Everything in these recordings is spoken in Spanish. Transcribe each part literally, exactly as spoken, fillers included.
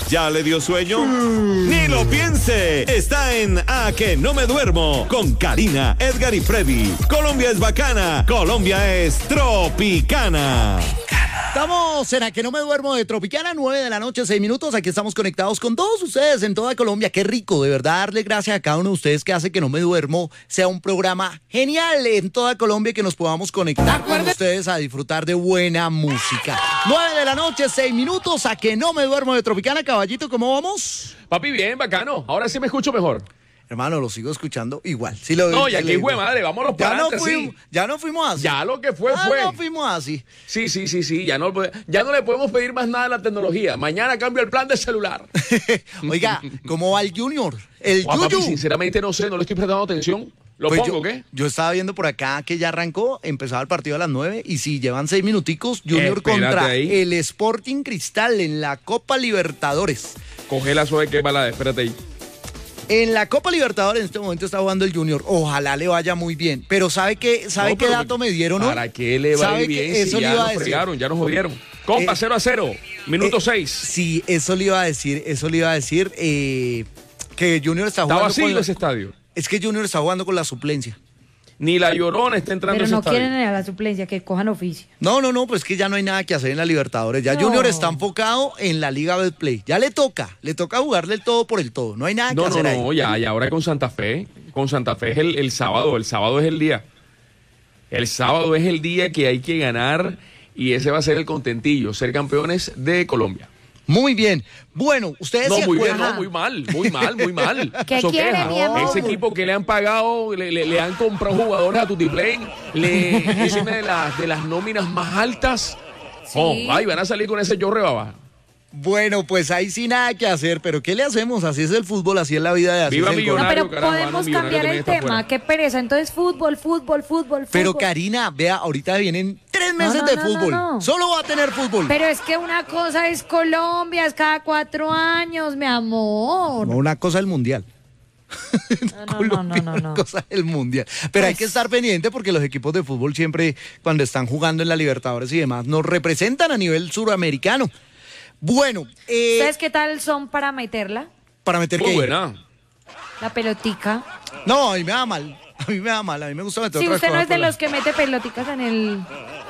¿Ya le dio sueño? Ni lo piense. Está en A Que No Me Duermo con Karina, Edgar y Freddy. Colombia es bacana. Colombia es tropicana. Estamos en A Que No Me Duermo de Tropicana, nueve de la noche, seis minutos. Aquí estamos conectados con todos ustedes en toda Colombia. Qué rico, de verdad, darle gracias a cada uno de ustedes que hace Que No Me Duermo sea un programa genial en toda Colombia, que nos podamos conectar con ustedes a disfrutar de buena música. nueve de la noche, seis minutos, A Que No Me Duermo de Tropicana. Caballito, ¿cómo vamos? Papi, bien, bacano. Ahora sí me escucho mejor. Hermano, lo sigo escuchando igual. Sí lo, no, ya que fue madre, vámonos para ya no adelante, fuimos, sí. Ya no fuimos así. Ya lo que fue, ya fue. Ya no fuimos así. Sí, sí, sí, sí. Ya no, ya no le podemos pedir más nada a la tecnología. Mañana cambio el plan de celular. Oiga, ¿cómo va el Junior? El Juan, Yuyu. Papi, sinceramente no sé, no le estoy prestando atención. ¿Lo pues pongo yo, o qué? Yo estaba viendo por acá que ya arrancó, empezaba el partido a las nueve y si llevan seis minuticos, Junior Espérate contra ahí. el Sporting Cristal en la Copa Libertadores. Coge la suave que balada, espérate ahí. En la Copa Libertadores en este momento está jugando el Junior. Ojalá le vaya muy bien. Pero ¿sabe qué, sabe No, qué dato me dieron hoy? ¿Para qué le va a ir bien si eso ya le iba a nos decir. fregaron, ya nos jodieron? Compa, Eh, cero a cero, minuto Eh, seis. Sí, eso le iba a decir, eso le iba a decir eh, que Junior está Está jugando vacío con la- ese estadio. Es que Junior está jugando con la suplencia. Ni la Llorona está entrando Pero a ese no estadio. quieren a la suplencia, que cojan oficio. No, no, no, pues que ya no hay nada que hacer en la Libertadores. Ya No. Junior está enfocado en la Liga Betplay. Ya le toca, le toca jugarle el todo por el todo. No hay nada No, que no, hacer no, ahí. ya, ya ahora con Santa Fe, con Santa Fe es el, el sábado, el sábado es el día. El sábado es el día que hay que ganar y ese va a ser el contentillo, ser campeones de Colombia. Muy bien. Bueno, ustedes No, se muy bien, acuerdan. no, muy mal, muy mal, muy mal. ¿Qué Eso quiere, queja. mi amor? Ese equipo que le han pagado, le, le- le han comprado jugadores a Tutiplay, le es una de las, de las nóminas más altas. Sí. Oh, ay, van a salir con ese chorre baba. Bueno, pues ahí sí nada que hacer, pero ¿qué le hacemos? Así es el fútbol, así es la vida de así Viva es el Millonario. gol. No, Millonario, pero carajo, podemos no, Millonario cambiar también el está tema. fuera. Qué pereza. Entonces, fútbol, fútbol, fútbol, Pero fútbol. Karina, vea, ahorita vienen tres No, meses no, de no, fútbol. no, no. Solo va a tener fútbol. Pero es que una cosa es Colombia, es cada cuatro años, mi amor. No, una cosa el mundial. No, no, no, no, no, Una no. cosa el mundial. Pero hay Pues- que estar pendiente porque los equipos de fútbol siempre, cuando están jugando en la Libertadores y demás, nos representan a nivel suramericano. Bueno, eh, ¿Ustedes qué tal son para meterla? para meter Muy que buena. La pelotica. No, a mí me da mal. A mí me da mal. A mí me gusta meter Si otras usted no cosas es de por la- los que mete peloticas en el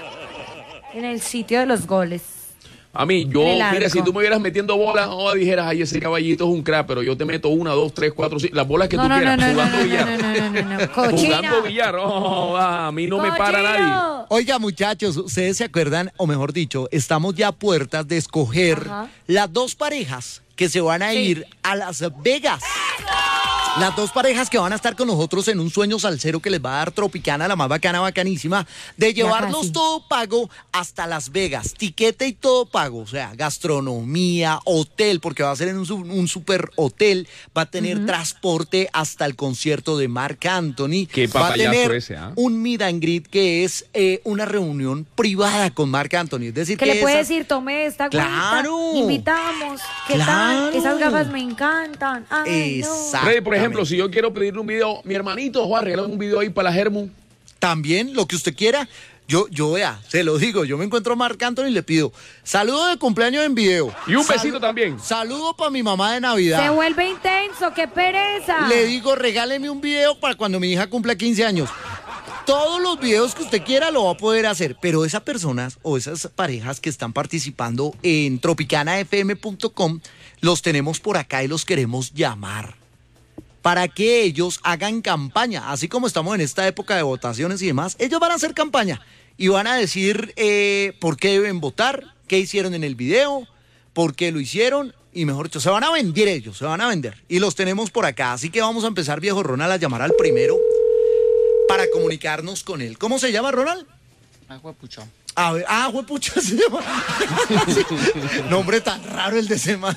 en el sitio de los goles. A mí, yo, El mira, arco. si tú me vieras metiendo bolas, oh, dijeras, ay, ese caballito es un crack, pero yo te meto una, dos, tres, cuatro, cinco, las bolas que No, tú no, no, quieras, no, no, jugando no, no, billar. no, no, no, no, no. Cochina. Jugando billar, oh, va, a mí no me para nadie. Cochino. Oiga, muchachos, ustedes se acuerdan, o mejor dicho, estamos ya a puertas de escoger Ajá. las dos parejas que se van a Sí. ir a Las Vegas. Las dos parejas que van a estar con nosotros en un sueño salsero que les va a dar Tropicana, la más bacana, bacanísima, de llevarlos casi. todo pago hasta Las Vegas, tiquete y todo pago, o sea, gastronomía, hotel, porque va a ser en un, su- un super hotel, va a tener transporte hasta el concierto de Marc Anthony, Qué va a papayazo tener ese, ¿ah? un meet and greet que es eh, una reunión privada con Marc Anthony, es decir, Que que le puede esas- decir, tome esta Claro. agüita, invitamos, ¿qué Claro. tal? Esas gafas me encantan. Ay, no. Exacto. Freddy, por ejemplo, si yo quiero pedirle un video, mi hermanito, Juan, regálame un video ahí para la Germu. También lo que usted quiera. Yo, yo vea, se lo digo, yo me encuentro a Marc Anthony y le pido saludo de cumpleaños en video. Y un Salu- besito también. Saludo para mi mamá de Navidad. Se vuelve intenso, qué pereza. Le digo, regáleme un video para cuando mi hija cumpla quince años. Todos los videos que usted quiera lo va a poder hacer, pero esas personas o esas parejas que están participando en tropicana f m punto com, los tenemos por acá y los queremos llamar para que ellos hagan campaña, así como estamos en esta época de votaciones y demás, ellos van a hacer campaña y van a decir eh, por qué deben votar, qué hicieron en el video, por qué lo hicieron, y mejor dicho, se van a vender ellos, se van a vender, y los tenemos por acá, así que vamos a empezar, viejo Ronald, a llamar al primero para comunicarnos con él. ¿Cómo se llama, Ronald? Pucho. A ver, ah, huepucha se llama. Sí. Nombre tan raro el de ese man.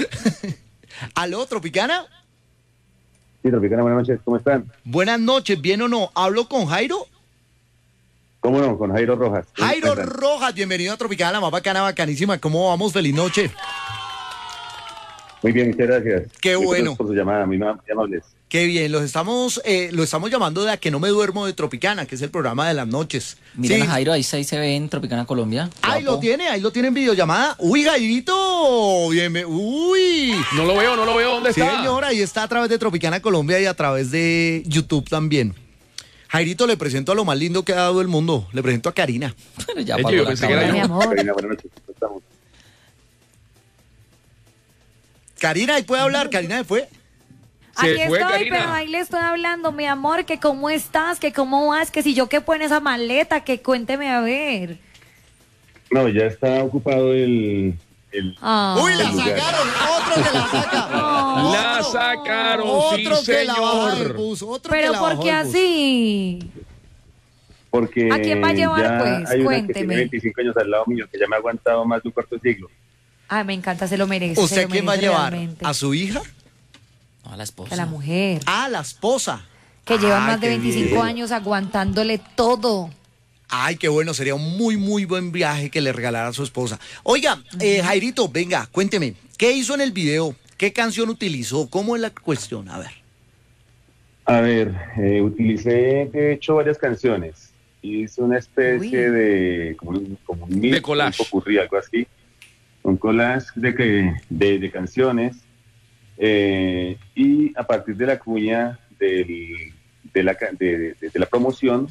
¿Aló, Tropicana? Sí, Tropicana, buenas noches, ¿cómo están? Buenas noches, ¿bien o no? ¿Hablo con Jairo? ¿Cómo no? Con Jairo Rojas. Jairo ¿Cómo están? Rojas, bienvenido a Tropicana, la más bacana, bacanísima. ¿Cómo vamos? Feliz noche. Muy bien, muchas gracias. Qué Muchas bueno. gracias por su llamada, muy ma- muy amables. Qué bien, los estamos, eh, lo estamos llamando de A Que No Me Duermo de Tropicana, que es el programa de las noches. Miren Sí. a Jairo, ahí se, ahí se ve en Tropicana Colombia. Ahí lo Guapo. tiene, ahí lo tiene en videollamada. Uy, Jairito, bien, uy. No lo veo, no lo veo. ¿Dónde Sí, está? señora, ahí está a través de Tropicana Colombia y a través de YouTube también. Jairito, le presento a lo más lindo que ha dado el mundo. Le presento a Karina. Pero ya Oye, apagó yo la pensé que cámara. era Mi yo. amor. Karina, buenas noches. ¿Cómo estamos? Karina, ahí puede hablar. Karina, ¿se fue? Se Aquí fue, estoy, Karina. pero ahí le estoy hablando, mi amor, que cómo estás, que cómo vas, que si yo qué en esa maleta, que cuénteme a ver. No, ya está ocupado el... el Ah. Uy, la el lugar. sacaron. Otro que la saca. No. La Otro. sacaron, Otro sí, que la baja del señor. bus. Otro que Pero la ¿por bajó qué del bus. así? Porque ¿A quién va a llevar, ya pues? hay una que Cuénteme. tiene veinticinco años al lado mío, que ya me ha aguantado más de un cuarto de siglo. Ay, me encanta, se lo merece. se ¿Usted lo quién va a merece llevar? realmente. ¿A su hija? No, a la esposa. A la mujer. Ah, la esposa. Que lleva Ah, más de qué veinticinco bien. años aguantándole todo. Ay, qué bueno, sería un muy, muy buen viaje que le regalara a su esposa. Oiga, eh, Jairito, venga, cuénteme, ¿qué hizo en el video? ¿Qué canción utilizó? ¿Cómo es la cuestión? A ver. A ver, eh, utilicé, de hecho, varias canciones. Hice una especie Uy. de... como un, como un mix, De collage. un popurrí, algo así. Un collage de, que- de, de canciones. eh, y a partir de la cuña del, de, la, ca- de, de- de la promoción,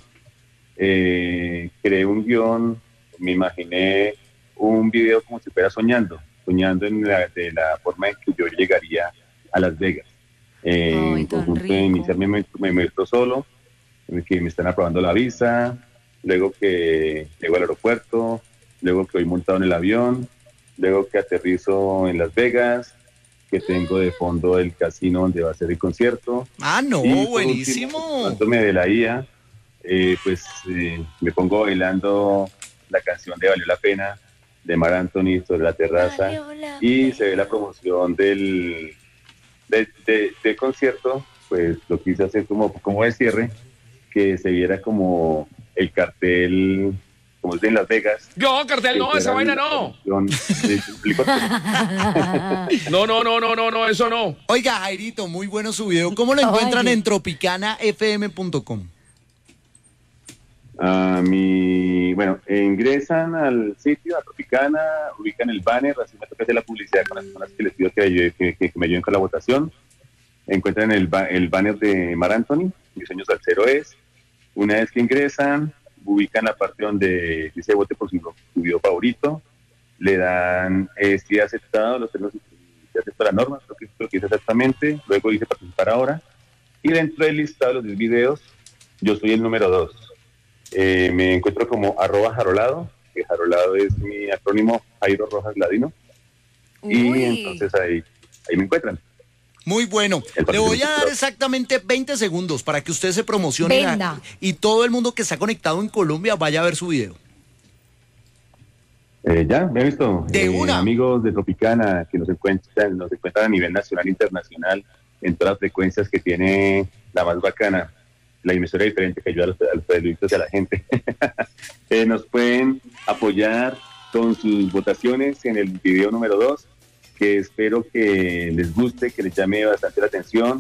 eh, creé un guión, me imaginé un video como si fuera soñando, soñando en la, de la forma en que yo llegaría a Las Vegas. Eh, Ay, en tan conjunto rico. de iniciar me, me, me meto solo, en el que me están aprobando la visa, luego que llego al aeropuerto, luego que voy montado en el avión, luego que aterrizo en Las Vegas, que tengo de fondo el casino donde va a ser el concierto. Ah, no, Y por buenísimo. último, cuando me de la I A, eh, pues eh, me pongo bailando la canción de Valió la Pena de Mar Anthony sobre la terraza Valió la y se ve la promoción del, de, de- del concierto. Pues lo quise hacer como, como de cierre, que se viera como el cartel, como es de en Las Vegas. No, cartel, no, que esa fuera vaina la no. promoción. ¿Sí? ¿Explico? No, no, no, no, no, no, eso no. Oiga, Jairito, muy bueno su video. ¿Cómo lo encuentran Oye. en tropicana f m punto com? A mi, bueno, eh, ingresan al sitio, a Tropicana, ubican el banner, así me toca hacer la publicidad con las personas que les pido que, ayude- que, que- que me ayuden con la votación. Encuentran el, ba- el banner de Mar Anthony, Diseño Salsero es. Una vez que ingresan, ubican la parte donde dice vote por su, su video favorito, le dan eh, sí aceptado, los términos y acepto la norma, creo que es lo que dice exactamente, luego dice participar ahora, y dentro del listado de los diez videos, yo soy el número dos. Eh, me encuentro como arroba jarolado, que jarolado es mi acrónimo Jairo Rojas Ladino, y Uy. entonces ahí, ahí me encuentran. Muy bueno. El Le voy a partido. dar exactamente veinte segundos para que usted se promocione Venda. y todo el mundo que está conectado en Colombia vaya a ver su video. Eh, ya, me he visto. De eh, una. Amigos de Tropicana que nos encuentran, nos encuentran a nivel nacional e internacional en todas las frecuencias que tiene la más bacana, la emisora diferente que ayuda a los, a los periodistas y a la gente. Eh, nos pueden apoyar con sus votaciones en el video número dos, que espero que les guste, que les llame bastante la atención.